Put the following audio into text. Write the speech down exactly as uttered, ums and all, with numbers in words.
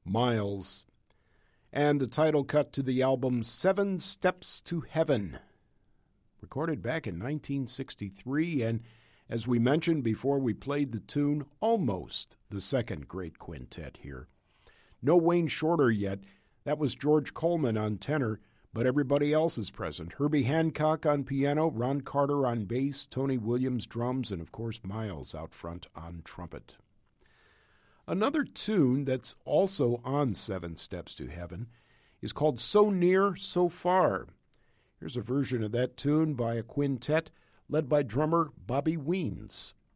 Miles. And the title cut to the album Seven Steps to Heaven, recorded back in nineteen sixty-three, and as we mentioned before we played the tune, almost the second great quintet here. No Wayne Shorter yet. That was George Coleman on tenor, but everybody else is present. Herbie Hancock on piano, Ron Carter on bass, Tony Williams drums, and of course Miles out front on trumpet. Another tune that's also on Seven Steps to Heaven is called So Near, So Far. Here's a version of that tune by a quintet led by drummer Bobby Weens.